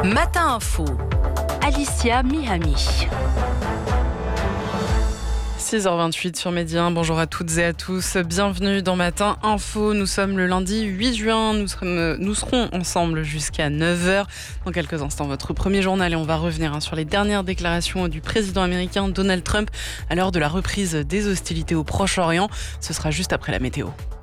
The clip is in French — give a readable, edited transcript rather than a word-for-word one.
Matin Info, Alicia Mihami. 6h28 sur Média 1, bonjour à toutes et à tous, bienvenue dans Matin Info. Nous sommes le lundi 8 juin, nous serons ensemble jusqu'à 9h. Dans quelques instants, votre premier journal et on va revenir sur les dernières déclarations du président américain Donald Trump à l'heure de la reprise des hostilités au Proche-Orient. Ce sera juste après la météo.